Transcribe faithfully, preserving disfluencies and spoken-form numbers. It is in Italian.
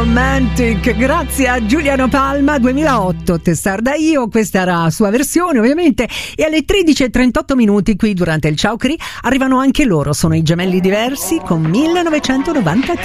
Romantic, grazie a Giuliano Palma, duemilaotto, Testarda io, questa era la sua versione ovviamente. E alle tredici e trentotto minuti qui durante il Ciao Cri arrivano anche loro, sono i Gemelli Diversi con millenovecentonovantatré.